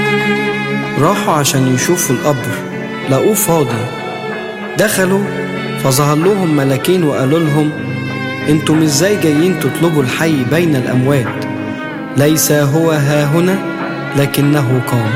راحوا عشان يشوفوا القبر، لقوه فاضي. دخلوا فظهر لهم ملاكين وقالوا لهم: انتم ازاي جايين تطلبوا الحي بين الأموات؟ ليس هو ها هنا، لكنه قام.